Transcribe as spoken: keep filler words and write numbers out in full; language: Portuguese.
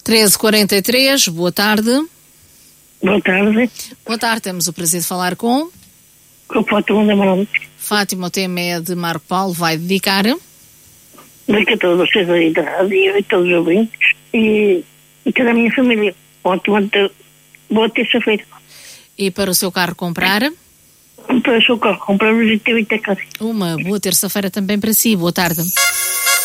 treze e quarenta e três, boa tarde. Boa tarde. Boa tarde, temos o prazer de falar com... Com Fátima da Amaral. Fátima, o tema é de Marco Paulo, vai dedicar... Dedico a todos vocês aí da rádio e todos os ouvintes e, e toda a minha família. Ótima, boa terça-feira. E para o seu carro comprar? Para o seu carro comprar o G T vinte. Uma boa terça-feira também para si, boa tarde.